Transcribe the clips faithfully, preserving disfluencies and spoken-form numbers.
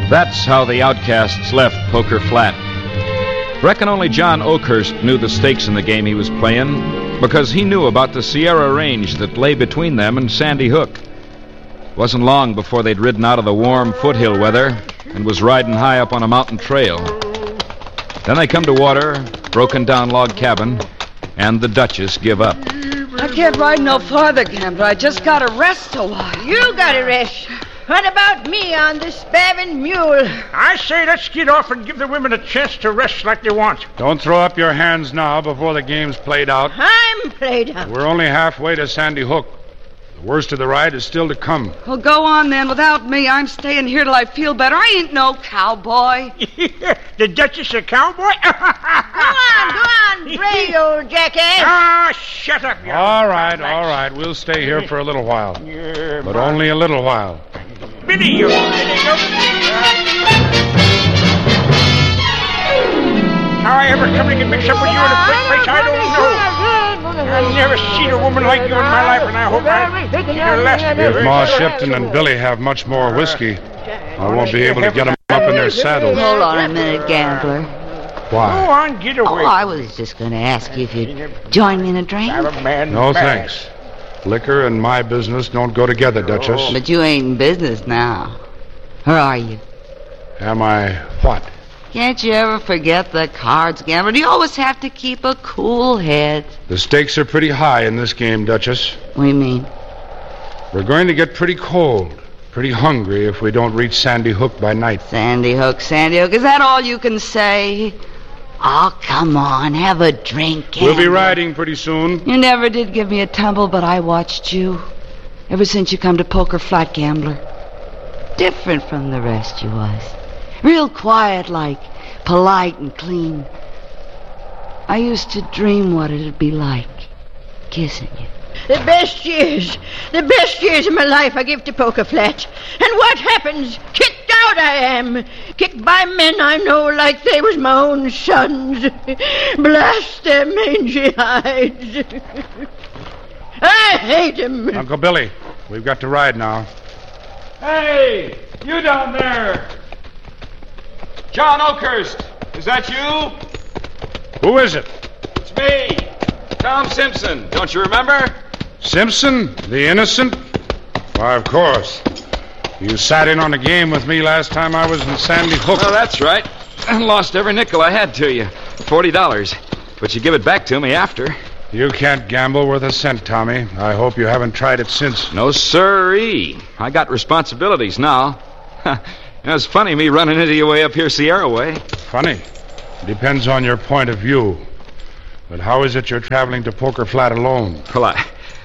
That's how the outcasts left Poker Flat. Reckon only John Oakhurst knew the stakes in the game he was playing, because he knew about the Sierra Range that lay between them and Sandy Hook. It wasn't long before they'd ridden out of the warm foothill weather and was riding high up on a mountain trail. Then they come to water, broken down log cabin, and the Duchess give up. I can't ride no farther, Gambler. I just gotta rest a while. You gotta rest. What about me on the spavin mule? I say let's get off and give the women a chance to rest like they want. Don't throw up your hands now before the game's played out. I'm played out. We're only halfway to Sandy Hook. The worst of the ride is still to come. Well, go on then. Without me, I'm staying here till I feel better. I ain't no cowboy. The Duchess a cowboy? Go on, go on, brave old jackass. Ah, shut up, you. All right, all right. We'll stay here for a little while. Yeah, but only a little while. Billy, you. How I ever come to get mixed up with you in a quick place, I don't know. I've never seen a woman like you in my life, and I hope I see her last. If Ma Shipton and Billy have much more whiskey, I won't be able to get them up in their saddles. Hold on a minute, Gambler. Why? Go on, get away. Oh, I was just going to ask you if you'd join me in a drink. No, thanks. Liquor and my business don't go together, Duchess. But you ain't in business now. Or are you? Am I what? Can't you ever forget the cards, Gambler? Do you always have to keep a cool head? The stakes are pretty high in this game, Duchess. What do you mean? We're going to get pretty cold, pretty hungry if we don't reach Sandy Hook by night. Sandy Hook, Sandy Hook. Is that all you can say? Oh, come on. Have a drink, Gambler. We'll be riding pretty soon. You never did give me a tumble, but I watched you. Ever since you come to Poker Flat, Gambler. Different from the rest you was. Real quiet like, polite and clean. I used to dream what it'd be like, kissing you. The best years, the best years of my life I give to Poker Flat. And what happens? Kicked out I am. Kicked by men I know like they was my own sons. Blast their mangy hides. I hate 'em. Uncle Billy, we've got to ride now. Hey, you down there. John Oakhurst, is that you? Who is it? It's me, Tom Simpson. Don't you remember? Simpson, the innocent? Why, of course. You sat in on a game with me last time I was in Sandy Hook. Oh, that's right. I lost every nickel I had to you. Forty dollars. But you give it back to me after. You can't gamble worth a cent, Tommy. I hope you haven't tried it since. No, sirree. I got responsibilities now. You know, it's funny me running into you way up here Sierra way. Funny. Depends on your point of view. But how is it you're traveling to Poker Flat alone? Well, I...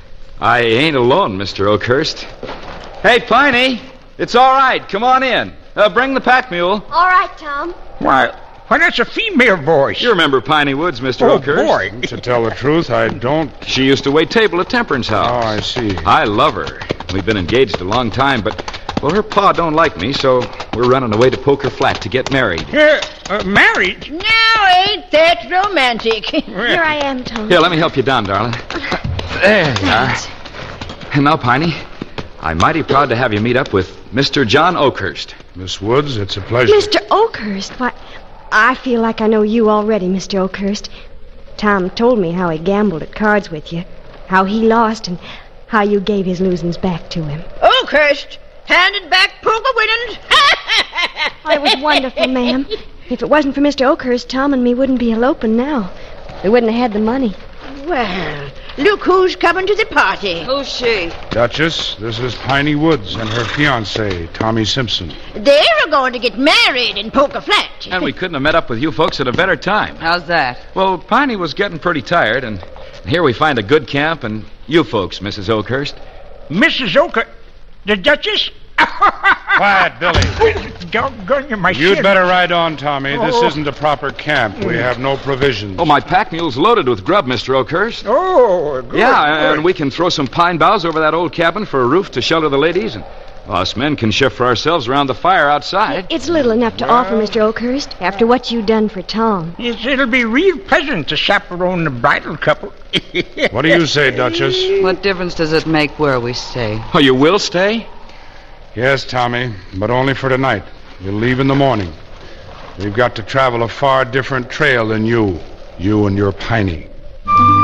I ain't alone, Mister Oakhurst. Hey, Piney. It's all right. Come on in. Uh, bring the pack mule. All right, Tom. Why, why, that's a female voice. You remember Piney Woods, Mister Oh, Oakhurst? boy. To tell the truth, I don't. She used to wait table at Temperance House. Oh, I see. I love her. We've been engaged a long time, but... Well, her pa don't like me, so we're running away to Poker Flat to get married. Uh, uh, married? Now ain't that romantic? Here I am, Tom. Here, let me help you down, darling. There you are. And now, Piney, I'm mighty proud to have you meet up with Mister John Oakhurst. Miss Woods, it's a pleasure. Mister Oakhurst, why, I feel like I know you already, Mister Oakhurst. Tom told me how he gambled at cards with you, how he lost, and how you gave his losings back to him. Oakhurst, handed back poker winnings. Oh, it was wonderful, ma'am. If it wasn't for Mister Oakhurst, Tom and me wouldn't be eloping now. We wouldn't have had the money. Well, look who's coming to the party. Who's she? Duchess, this is Piney Woods and her fiancé, Tommy Simpson. They're going to get married in Poker Flat. And we couldn't have met up with you folks at a better time. How's that? Well, Piney was getting pretty tired, and here we find a good camp, and you folks, Missus Oakhurst. Missus Oakhurst? The Duchess? Quiet, Billy. Doggone you, my You'd shit. better ride on, Tommy. This Oh. isn't a proper camp. We have no provisions. Oh, my pack mule's loaded with grub, Mister Oakhurst. Oh, good. Yeah, and good. we can throw some pine boughs over that old cabin for a roof to shelter the ladies, and well, us men can shift for ourselves around the fire outside. It's little enough to offer, Mister Oakhurst, after what you done for Tom. Yes, it'll be real pleasant to chaperone the bridal couple. What do you say, Duchess? What difference does it make where we stay? Oh, you will stay? Yes, Tommy, but only for tonight. You'll leave in the morning. We've got to travel a far different trail than you. You and your Piney.